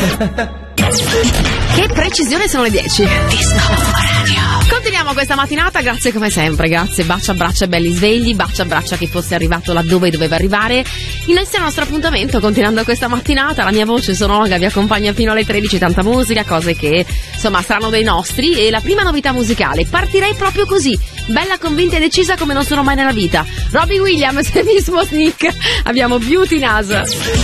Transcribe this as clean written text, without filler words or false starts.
Che precisione, sono le 10. Continuiamo questa mattinata, grazie come sempre, grazie, bacia abbraccia belli svegli, bacia abbraccia chi fosse arrivato laddove doveva arrivare. Inizia il nostro appuntamento continuando questa mattinata, la mia voce sono Olga, vi accompagna fino alle 13, tanta musica, cose che insomma saranno dei nostri. E la prima novità musicale, partirei proprio così, bella, convinta e decisa come non sono mai nella vita. Robbie Williams e Miss Mosnick, abbiamo Beauty in Us.